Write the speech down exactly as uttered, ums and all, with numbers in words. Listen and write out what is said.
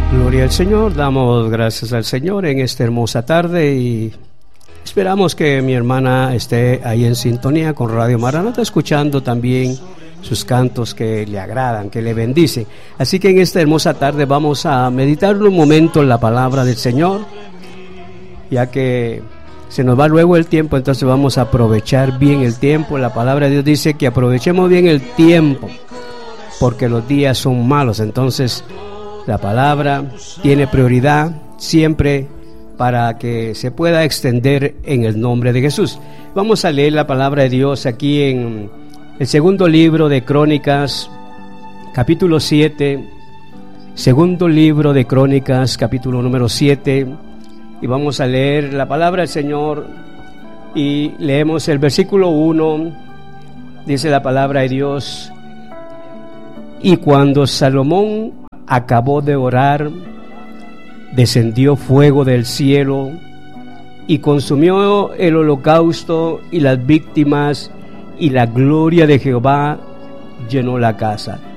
Gloria al Señor, damos gracias al Señor en esta hermosa tarde y esperamos que mi hermana esté ahí en sintonía con Radio Maranata, escuchando también sus cantos que le agradan, que le bendicen. Así que en esta hermosa tarde vamos a meditar un momento en la palabra del Señor, ya que se nos va luego el tiempo, entonces vamos a aprovechar bien el tiempo. La palabra de Dios dice que aprovechemos bien el tiempo, porque los días son malos. Entonces la palabra tiene prioridad siempre para que se pueda extender en el nombre de Jesús. Vamos a leer la palabra de Dios aquí en el segundo libro de Crónicas, capítulo siete. Segundo libro de Crónicas, capítulo número siete. Y vamos a leer la palabra del Señor y leemos el versículo uno. Dice la palabra de Dios: y cuando Salomón acabó de orar, descendió fuego del cielo y consumió el holocausto y las víctimas, y la gloria de Jehová llenó la casa.